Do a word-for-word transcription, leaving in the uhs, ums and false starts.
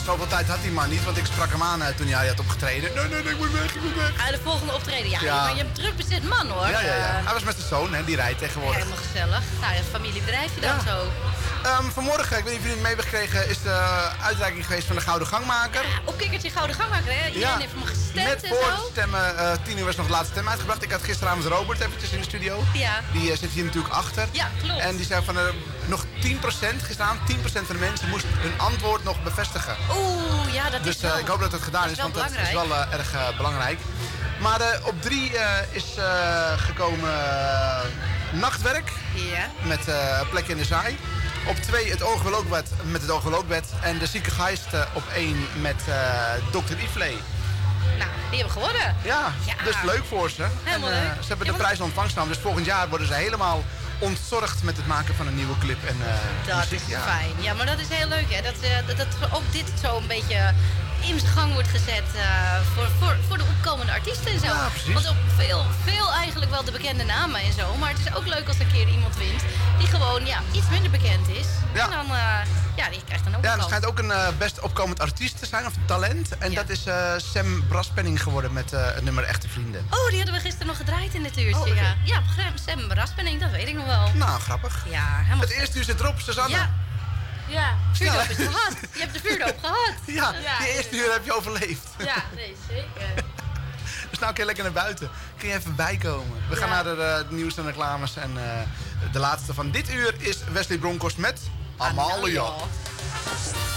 zoveel tijd had hij maar niet, want ik sprak hem aan uh, toen hij had opgetreden. Nee, nee, nee, ik moet weg, ik moet weg. Ah, de volgende optreden, ja. Ja. Maar je hebt een druk bezet man, hoor. Ja, ja, ja. Uh, Hij was met zijn zoon, hè, die rijdt tegenwoordig. Helemaal gezellig. Nou, een familiebedrijfje dan Ja. zo. Um, vanmorgen, ik weet niet of jullie het mee hebben gekregen, is de uitreiking geweest van de Gouden Gangmaker. Ja, op Kikkertje Gouden Gangmaker, hè? Iedereen Ja. heeft hem gestemd Net en voor zo. de stemmen, uh, tien uur was nog de laatste stem uitgebracht. Ik had gisteravond Robert eventjes in de studio. Ja. Die uh, zit hier natuurlijk achter. Ja, klopt. En die zei van uh, nog tien procent, gisteravond tien procent van de mensen moest hun antwoord nog bevestigen. Oeh, ja, dat Dus is wel... uh, ik hoop dat het gedaan dat is, is wel want dat is wel uh, erg uh, belangrijk. Maar uh, op drie uh, is uh, gekomen uh, Nachtwerk Ja. met uh, Plek in de Zaai. Op twee het Oog wil ook wet met het Oog wil ook wet. En de Zieke Geist uh, op één met uh, dokter Iflee. Nou, die hebben gewonnen. Ja, Ja. dus leuk voor ze. Helemaal en, uh, leuk. Ze hebben Ja, de want- prijs ontvangst genomen. Dus volgend jaar worden ze helemaal ontzorgd met het maken van een nieuwe clip en uh, Dat muziek. is Ja. fijn. Ja, maar dat is heel leuk, hè. Dat, uh, dat, dat ook dit zo een beetje in zijn gang wordt gezet uh, voor, voor, voor de opkomende artiesten en zo. Ja, precies. Want ook veel, veel eigenlijk wel de bekende namen en zo. Maar het is ook leuk als een keer iemand wint die gewoon ja, iets minder bekend is. Ja. En dan, uh, ja, die krijgt dan ook Ja, een er kans. schijnt ook een uh, best opkomend artiest te zijn, of een talent. En Ja. dat is uh, Sam Braspenning geworden met uh, het nummer Echte Vrienden. Oh, die hadden we gisteren nog gedraaid in dit uurtje, Oh, oké. ja. Ja, Sam Raspenning, dat weet ik nog wel. Nou, grappig. Ja, helemaal... Het eerste uur zit erop, Susanne. Ja, Ja. vuurdoop Ja. is gehad. Je hebt de vuurdoop gehad. Ja, Ja, die eerste uur heb je overleefd. Ja, nee, zeker. Dus nou kun je lekker naar buiten. Kun je even bijkomen. We gaan Ja. naar de uh, nieuws en reclames. En uh, de laatste van dit uur is Wesley Bronkhorst met Amalia. Amalia.